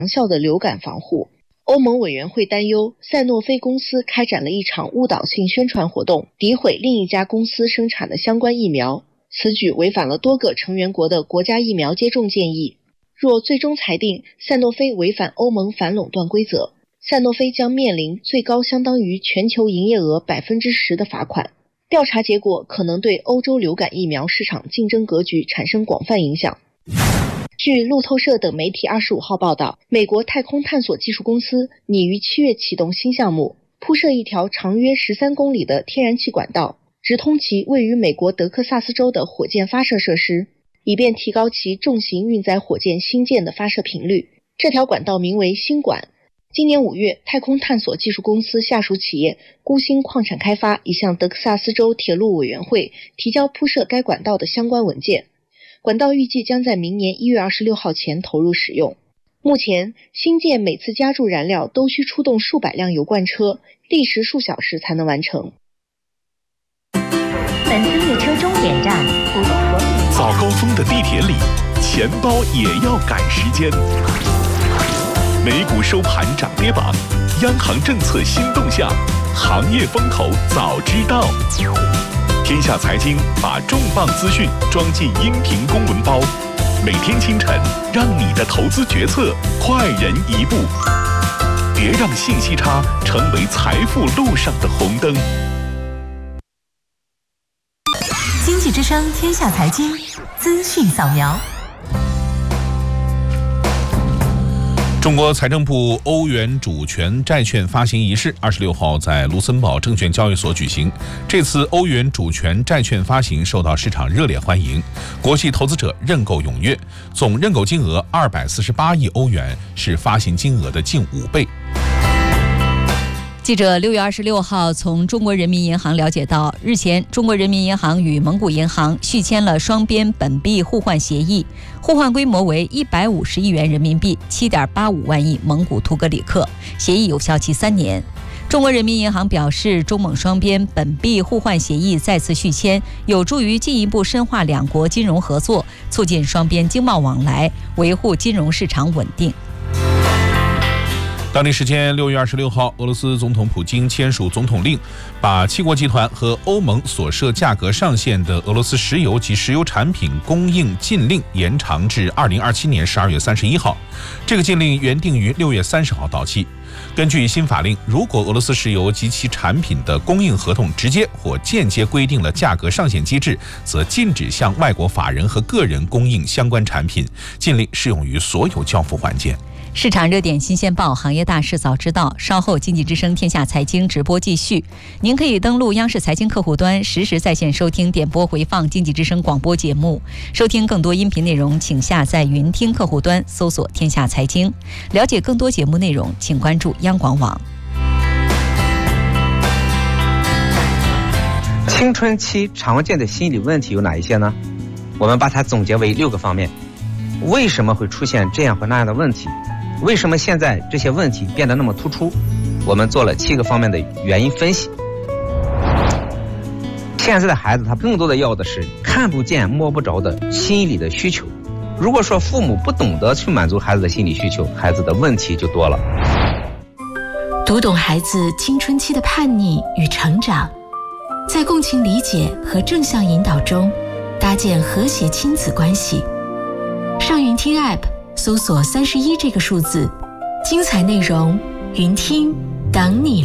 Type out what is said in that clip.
强效的流感防护。欧盟委员会担忧赛诺菲公司开展了一场误导性宣传活动，诋毁另一家公司生产的相关疫苗，此举违反了多个成员国的国家疫苗接种建议。若最终裁定赛诺菲违反欧盟反垄断规则，赛诺菲将面临最高相当于全球营业额 10% 的罚款。调查结果可能对欧洲流感疫苗市场竞争格局产生广泛影响。据路透社等媒体25号报道，美国太空探索技术公司拟于7月启动新项目，铺设一条长约13公里的天然气管道，直通其位于美国德克萨斯州的火箭发射设施，以便提高其重型运载火箭星舰的发射频率。这条管道名为星管。今年5月，太空探索技术公司下属企业孤星矿产开发已向德克萨斯州铁路委员会提交铺设该管道的相关文件。管道预计将在明年1月26号前投入使用。目前，星舰每次加注燃料都需出动数百辆油罐车，历时数小时才能完成。 本次列车终点站浦东国际。 早高峰的地铁里，钱包也要赶时间。美股收盘涨跌榜，央行政策新动向，行业风头早知道。天下财经把重磅资讯装进音频公文包，每天清晨让你的投资决策快人一步。别让信息差成为财富路上的红灯。 经济之声天下财经资讯扫描。 中国财政部欧元主权债券发行仪式26号在卢森堡证券交易所举行。这次欧元主权债券发行受到市场热烈欢迎，国际投资者认购踊跃，总认购金额248亿欧元，是发行金额的近5倍。 记者6月26号从中国人民银行了解到，日前中国人民银行与蒙古银行续签了双边本币互换协议，互换规模为150亿元人民币，7.85万亿蒙古图格里克，协议有效期3年。中国人民银行表示，中蒙双边本币互换协议再次续签，有助于进一步深化两国金融合作，促进双边经贸往来，维护金融市场稳定。 当地时间6月26号，俄罗斯总统普京签署总统令，把七国集团和欧盟所设价格上限的俄罗斯石油及石油产品供应禁令延长至2027年12月31号。这个禁令原定于6月30号到期。根据新法令，如果俄罗斯石油及其产品的供应合同直接或间接规定了价格上限机制，则禁止向外国法人和个人供应相关产品。禁令适用于所有交付环节。 市场热点新鲜报，行业大事早知道。稍后经济之声天下财经直播继续，您可以登录央视财经客户端，实时在线收听点播回放经济之声广播节目。收听更多音频内容，请下载云听客户端，搜索天下财经。了解更多节目内容，请关注央广网。 青春期常见的心理问题有哪一些呢？我们把它总结为6个方面。为什么会出现这样或那样的问题？为什么现在这些问题变得那么突出？我们做了7个方面的原因分析。现在的孩子他更多的要的是看不见摸不着的心理的需求。如果说父母不懂得去满足孩子的心理需求，孩子的问题就多了。 读懂孩子青春期的叛逆与成长，在共情理解和正向引导中搭建和谐亲子关系。上云听 App 搜索31这个数字，精彩内容云听等你